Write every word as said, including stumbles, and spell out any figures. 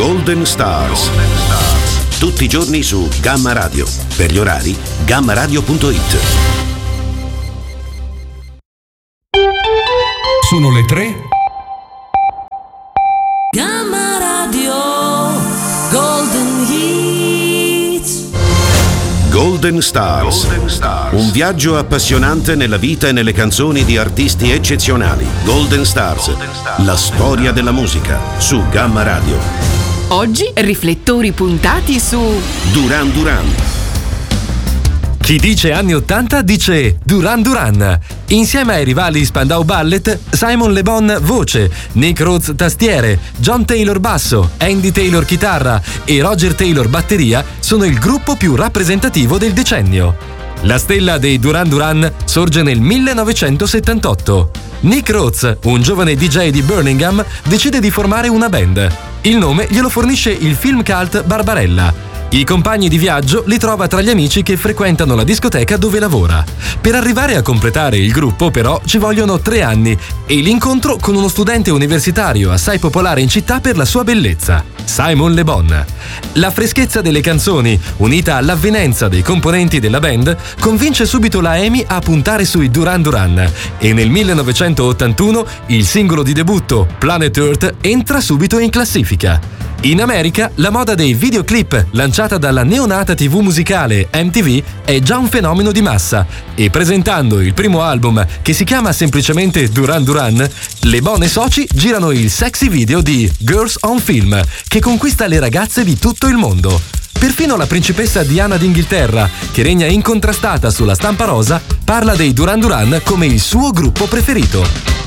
Golden Stars. Tutti i giorni su Gamma Radio. Per gli orari, gamma radio punto it. Sono le tre. Gamma Radio Golden Hits. Golden Stars. Golden Stars. Un viaggio appassionante nella vita e nelle canzoni di artisti eccezionali. Golden Stars. Golden Stars. La storia della musica su Gamma Radio. Oggi riflettori puntati su Duran Duran. Chi dice anni ottanta dice Duran Duran. Insieme ai rivali Spandau Ballet, Simon Le Bon voce, Nick Rhodes tastiere, John Taylor basso, Andy Taylor chitarra e Roger Taylor batteria sono il gruppo più rappresentativo del decennio. La stella dei Duran Duran sorge nel millenovecentosettantotto. Nick Rhodes, un giovane D J di Birmingham, decide di formare una band. Il nome glielo fornisce il film cult Barbarella. I compagni di viaggio li trova tra gli amici che frequentano la discoteca dove lavora. Per arrivare a completare il gruppo, però, ci vogliono tre anni e l'incontro con uno studente universitario assai popolare in città per la sua bellezza, Simon Le Bon. La freschezza delle canzoni, unita all'avvenenza dei componenti della band, convince subito la EMI a puntare sui Duran Duran e nel millenovecentottantuno il singolo di debutto, Planet Earth, entra subito in classifica. In America, la moda dei videoclip, lanciata dalla neonata tivù musicale M T V, è già un fenomeno di massa e presentando il primo album, che si chiama semplicemente Duran Duran, Le Bon e soci girano il sexy video di Girls on Film, che conquista le ragazze di tutto il mondo. Perfino la principessa Diana d'Inghilterra, che regna incontrastata sulla stampa rosa, parla dei Duran Duran come il suo gruppo preferito.